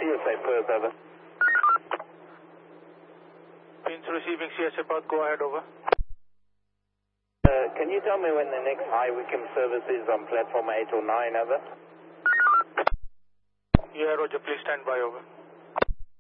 CSA Perth, over. Pins receiving CSA Perth, go ahead, over. Can you tell me when the next high Wickham service is on platform 8 or 9, over? Yeah, Roger, please stand by, over.